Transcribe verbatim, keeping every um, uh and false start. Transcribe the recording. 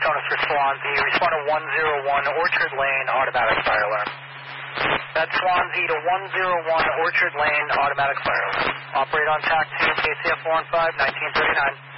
Stonus for Swansea. Respond to one zero one Orchard Lane, automatic fire alarm. That's Swansea to one zero one Orchard Lane, automatic fire alarm. Operate on taxi, K C F one five, nineteen thirty-nine.